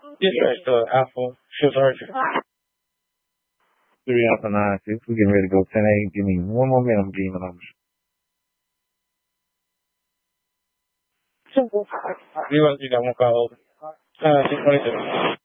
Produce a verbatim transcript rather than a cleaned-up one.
Yes, sir. It's uh, Alpha Shift Archer. Three Alpha Nine Six. We're getting ready to go ten eight. Give me one more minute. I'm getting my numbers. You want you got one call over. Uh, six twenty-six.